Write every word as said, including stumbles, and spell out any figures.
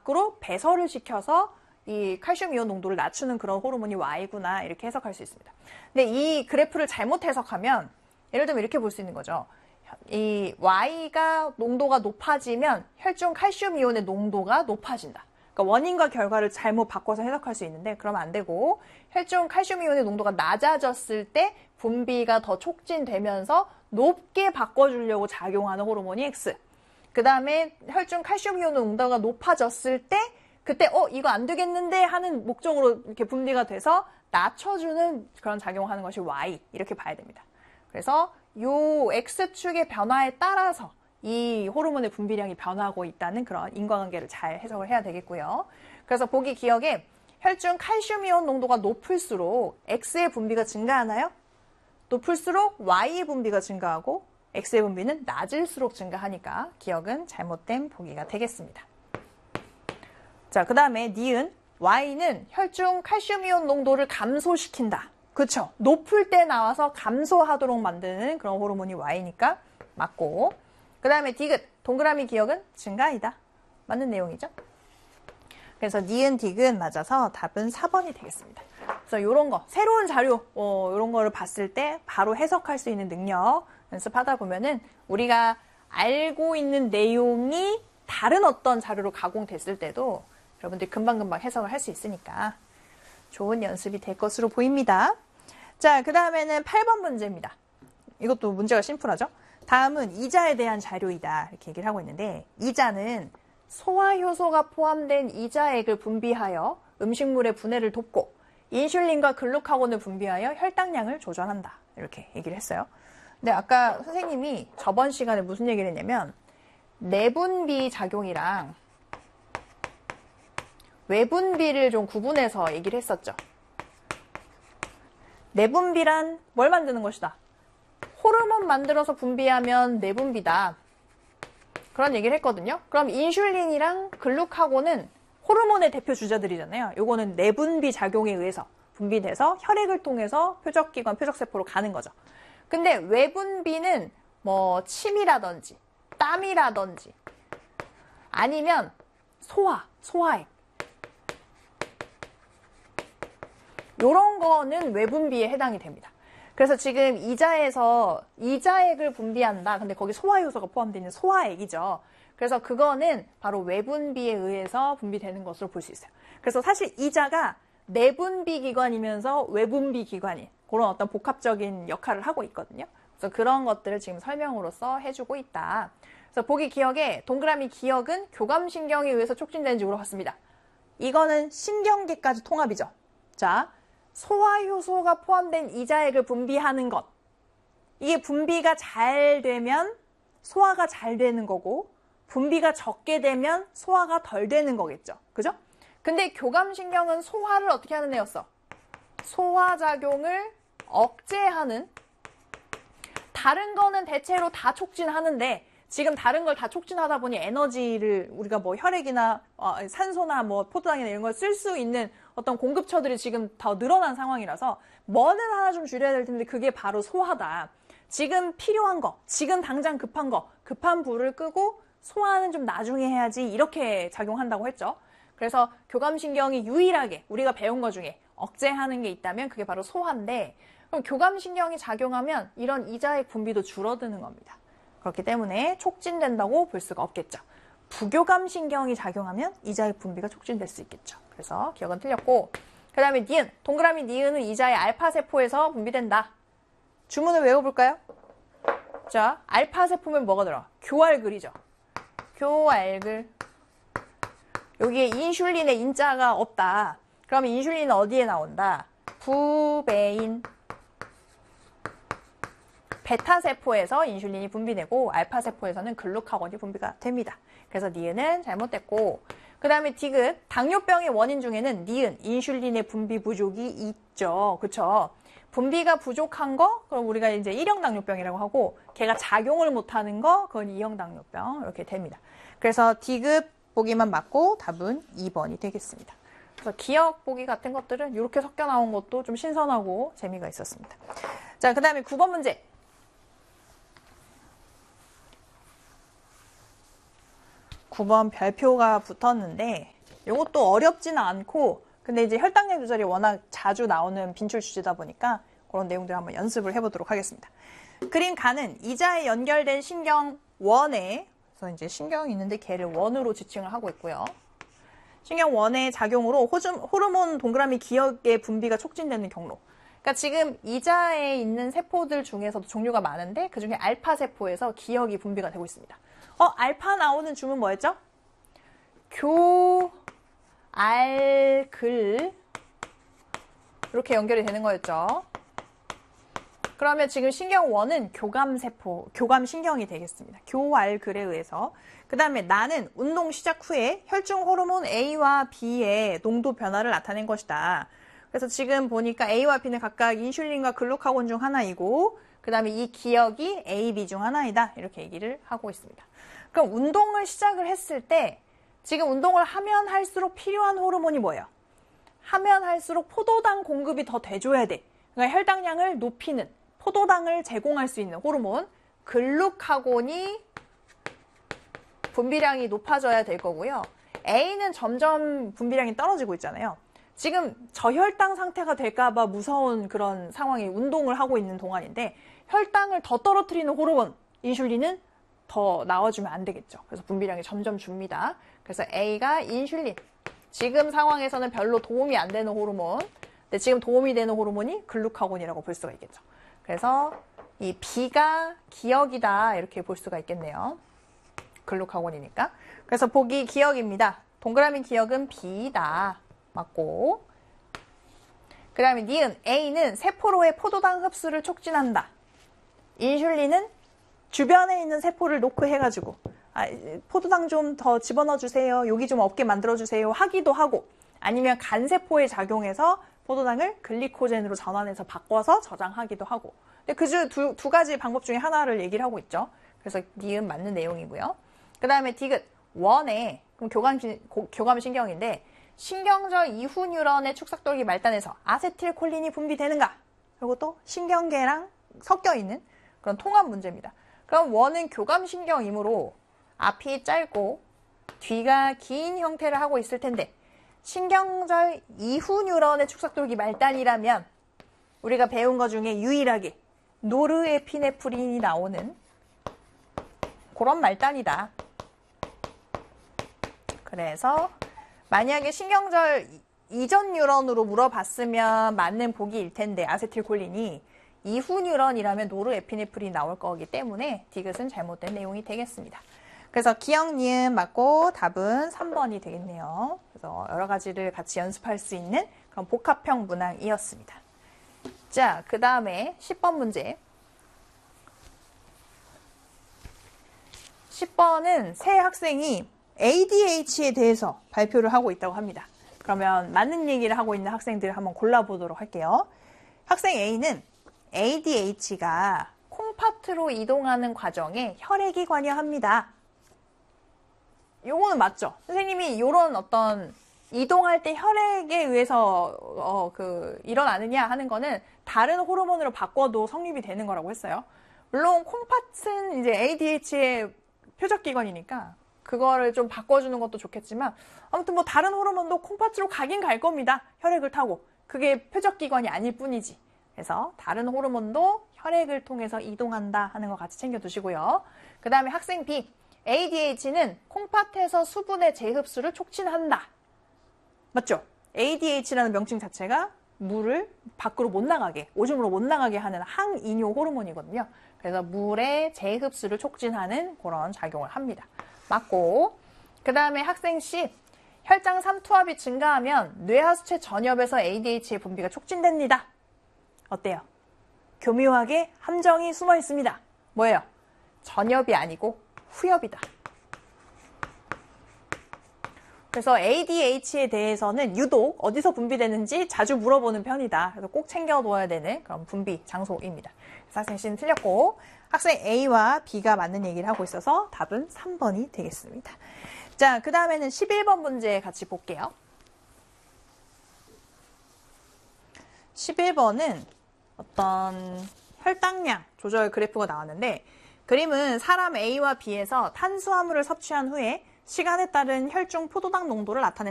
밖으로 배설을 시켜서 이 칼슘 이온 농도를 낮추는 그런 호르몬이 Y구나 이렇게 해석할 수 있습니다. 근데 이 그래프를 잘못 해석하면 예를 들면 이렇게 볼 수 있는 거죠. 이 Y가 농도가 높아지면 혈중 칼슘 이온의 농도가 높아진다. 그러니까 원인과 결과를 잘못 바꿔서 해석할 수 있는데 그러면 안 되고 혈중 칼슘 이온의 농도가 낮아졌을 때 분비가 더 촉진되면서 높게 바꿔주려고 작용하는 호르몬이 X. 그 다음에 혈중 칼슘 이온 농도가 높아졌을 때 그때 어 이거 안 되겠는데 하는 목적으로 이렇게 분비가 돼서 낮춰주는 그런 작용을 하는 것이 Y 이렇게 봐야 됩니다. 그래서 요 X축의 변화에 따라서 이 호르몬의 분비량이 변화하고 있다는 그런 인과관계를 잘 해석을 해야 되겠고요. 그래서 보기 기억에 혈중 칼슘 이온 농도가 높을수록 X의 분비가 증가하나요? 높을수록 Y의 분비가 증가하고 X의 분비는 낮을수록 증가하니까 기억은 잘못된 보기가 되겠습니다. 자, 그 다음에 니은 Y는 혈중 칼슘 이온 농도를 감소시킨다. 그쵸? 높을 때 나와서 감소하도록 만드는 그런 호르몬이 Y니까 맞고, 그 다음에 디귿 동그라미 기억은 증가이다. 맞는 내용이죠? 그래서 니은 디귿 맞아서 답은 사 번이 되겠습니다. 그래서 이런 거 새로운 자료 어, 이런 거를 봤을 때 바로 해석할 수 있는 능력 연습하다 보면은 우리가 알고 있는 내용이 다른 어떤 자료로 가공됐을 때도 여러분들이 금방금방 해석을 할 수 있으니까 좋은 연습이 될 것으로 보입니다. 자, 그 다음에는 팔 번 문제입니다. 이것도 문제가 심플하죠? 다음은 이자에 대한 자료이다 이렇게 얘기를 하고 있는데 이자는 소화효소가 포함된 이자액을 분비하여 음식물의 분해를 돕고 인슐린과 글루카곤을 분비하여 혈당량을 조절한다 이렇게 얘기를 했어요. 근데 아까 선생님이 저번 시간에 무슨 얘기를 했냐면 내분비 작용이랑 외분비를 좀 구분해서 얘기를 했었죠. 내분비란 뭘 만드는 것이다? 호르몬 만들어서 분비하면 내분비다. 그런 얘기를 했거든요. 그럼 인슐린이랑 글루카곤은 호르몬의 대표 주자들이잖아요. 요거는 내분비 작용에 의해서 분비돼서 혈액을 통해서 표적기관, 표적세포로 가는 거죠. 근데 외분비는 뭐 침이라든지 땀이라든지 아니면 소화, 소화액 요런 거는 외분비에 해당이 됩니다. 그래서 지금 이자에서 이자액을 분비한다. 근데 거기 소화효소가 포함되어 있는 소화액이죠. 그래서 그거는 바로 외분비에 의해서 분비되는 것으로 볼 수 있어요. 그래서 사실 이자가 내분비 기관이면서 외분비 기관인 그런 어떤 복합적인 역할을 하고 있거든요. 그래서 그런 것들을 지금 설명으로서 해주고 있다. 그래서 보기 기억에 동그라미 기억은 교감신경에 의해서 촉진되는지 물어봤습니다. 이거는 신경계까지 통합이죠. 자, 소화효소가 포함된 이자액을 분비하는 것. 이게 분비가 잘 되면 소화가 잘 되는 거고 분비가 적게 되면 소화가 덜 되는 거겠죠. 그죠? 근데 교감신경은 소화를 어떻게 하는 애였어? 소화작용을 억제하는 다른 거는 대체로 다 촉진하는데 지금 다른 걸 다 촉진하다 보니 에너지를 우리가 뭐 혈액이나 어, 산소나 뭐 포도당이나 이런 걸 쓸 수 있는 어떤 공급처들이 지금 더 늘어난 상황이라서 뭐는 하나 좀 줄여야 될 텐데 그게 바로 소화다. 지금 필요한 거, 지금 당장 급한 거, 급한 불을 끄고 소화는 좀 나중에 해야지 이렇게 작용한다고 했죠. 그래서 교감신경이 유일하게 우리가 배운 거 중에 억제하는 게 있다면 그게 바로 소화인데 그럼 교감신경이 작용하면 이런 이자액 분비도 줄어드는 겁니다. 그렇기 때문에 촉진된다고 볼 수가 없겠죠. 부교감신경이 작용하면 이자액 분비가 촉진될 수 있겠죠. 그래서 기억은 틀렸고 그 다음에 니은, 동그라미 니은은 이자의 알파세포에서 분비된다. 주문을 외워볼까요? 자, 알파세포면 뭐가 들어? 교알글이죠. 교알글. 여기에 인슐린의 인자가 없다. 그러면 인슐린은 어디에 나온다? 부베인. 베타세포에서 인슐린이 분비되고 알파세포에서는 글루카곤이 분비가 됩니다. 그래서 니은은 잘못됐고 그 다음에 디귿, 당뇨병의 원인 중에는 니은, 인슐린의 분비 부족이 있죠. 그쵸? 분비가 부족한 거, 그럼 우리가 이제 일형 당뇨병이라고 하고 걔가 작용을 못하는 거, 그건 이형 당뇨병 이렇게 됩니다. 그래서 디귿 보기만 맞고 답은 이 번이 되겠습니다. 그래서 기억 보기 같은 것들은 이렇게 섞여 나온 것도 좀 신선하고 재미가 있었습니다. 자, 그 다음에 구 번 문제. 구 구 번 별표가 붙었는데 이것도 어렵지는 않고 근데 이제 혈당량 조절이 워낙 자주 나오는 빈출 주제다 보니까 그런 내용들 한번 연습을 해보도록 하겠습니다. 그림 가는 이자에 연결된 신경 원에 그래서 이제 신경이 있는데 걔를 원으로 지칭을 하고 있고요. 신경 원의 작용으로 호르몬 동그라미 기억의 분비가 촉진되는 경로. 그러니까 지금 이자에 있는 세포들 중에서도 종류가 많은데 그 중에 알파 세포에서 기억이 분비가 되고 있습니다. 어, 알파 나오는 줌은 뭐였죠? 교, 알, 글 이렇게 연결이 되는 거였죠. 그러면 지금 신경 원은 교감세포, 교감신경이 되겠습니다. 교, 알, 글에 의해서. 그 다음에 나는 운동 시작 후에 혈중 호르몬 A와 B의 농도 변화를 나타낸 것이다. 그래서 지금 보니까 A와 B는 각각 인슐린과 글루카곤 중 하나이고 그 다음에 이 기억이 A, B 중 하나이다. 이렇게 얘기를 하고 있습니다. 그럼 운동을 시작을 했을 때 지금 운동을 하면 할수록 필요한 호르몬이 뭐예요? 하면 할수록 포도당 공급이 더 돼줘야 돼. 그러니까 혈당량을 높이는 포도당을 제공할 수 있는 호르몬 글루카곤이 분비량이 높아져야 될 거고요. A는 점점 분비량이 떨어지고 있잖아요. 지금 저혈당 상태가 될까봐 무서운 그런 상황이 운동을 하고 있는 동안인데 혈당을 더 떨어뜨리는 호르몬 인슐린은 더 나와주면 안 되겠죠. 그래서 분비량이 점점 줍니다. 그래서 A가 인슐린. 지금 상황에서는 별로 도움이 안 되는 호르몬. 근데 지금 도움이 되는 호르몬이 글루카곤이라고 볼 수가 있겠죠. 그래서 이 B가 기억이다 이렇게 볼 수가 있겠네요. 글루카곤이니까. 그래서 보기 기억입니다. 동그라미 기억은 B다. 맞고. 그 다음에 니은 A는 세포로의 포도당 흡수를 촉진한다. 인슐린은 주변에 있는 세포를 노크해가지고 아, 포도당 좀 더 집어넣어 주세요. 여기 좀 없게 만들어 주세요. 하기도 하고 아니면 간세포에 작용해서 포도당을 글리코젠으로 전환해서 바꿔서 저장하기도 하고. 근데 그 두 두 가지 방법 중에 하나를 얘기를 하고 있죠. 그래서 니은 맞는 내용이고요. 그 다음에 디귿 원에 그럼 교감 교감신경인데 신경절 이후 뉴런의 축삭돌기 말단에서 아세틸콜린이 분비되는가? 그리고 또 신경계랑 섞여 있는 그런 통합 문제입니다. 그럼 원은 교감신경이므로 앞이 짧고 뒤가 긴 형태를 하고 있을 텐데 신경절 이후 뉴런의 축삭돌기 말단이라면 우리가 배운 것 중에 유일하게 노르에피네프린이 나오는 그런 말단이다. 그래서 만약에 신경절 이전 뉴런으로 물어봤으면 맞는 보기일 텐데 아세틸콜린이 이후 뉴런이라면 노르에피네프린이 나올 거기 때문에 디귿은 잘못된 내용이 되겠습니다. 그래서 기억, 니은 맞고 답은 삼 번이 되겠네요. 그래서 여러 가지를 같이 연습할 수 있는 그런 복합형 문항이었습니다. 자, 그 다음에 십 번 문제. 십 번은 새 학생이 에이디에이치에 대해서 발표를 하고 있다고 합니다. 그러면 맞는 얘기를 하고 있는 학생들을 한번 골라보도록 할게요. 학생 A는 에이디에이치가 콩팥으로 이동하는 과정에 혈액이 관여합니다. 요거는 맞죠? 선생님이 요런 어떤 이동할 때 혈액에 의해서 어, 그 일어나느냐 하는 거는 다른 호르몬으로 바꿔도 성립이 되는 거라고 했어요. 물론 콩팥은 이제 에이디에이치의 표적기관이니까 그거를 좀 바꿔주는 것도 좋겠지만 아무튼 뭐 다른 호르몬도 콩팥으로 가긴 갈 겁니다. 혈액을 타고. 그게 표적기관이 아닐 뿐이지. 그래서 다른 호르몬도 혈액을 통해서 이동한다 하는 거 같이 챙겨두시고요. 그 다음에 학생 B. 에이디에이치는 콩팥에서 수분의 재흡수를 촉진한다. 맞죠? 에이디에이치라는 명칭 자체가 물을 밖으로 못 나가게, 오줌으로 못 나가게 하는 항이뇨 호르몬이거든요. 그래서 물의 재흡수를 촉진하는 그런 작용을 합니다. 맞고. 그 다음에 학생 C. 혈장 삼투압이 증가하면 뇌하수체 전엽에서 에이디에이치의 분비가 촉진됩니다. 어때요? 교묘하게 함정이 숨어 있습니다. 뭐예요? 전엽이 아니고 후엽이다. 그래서 에이디에이치에 대해서는 유독 어디서 분비되는지 자주 물어보는 편이다. 그래서 꼭 챙겨둬야 되는 그런 분비 장소입니다. 그래서 학생 C는 틀렸고 학생 A와 B가 맞는 얘기를 하고 있어서 답은 삼 번이 되겠습니다. 자, 그 다음에는 십일 번 문제 같이 볼게요. 십일 번은 어떤 혈당량 조절 그래프가 나왔는데 그림은 사람 A와 B에서 탄수화물을 섭취한 후에 시간에 따른 혈중 포도당 농도를 나타낸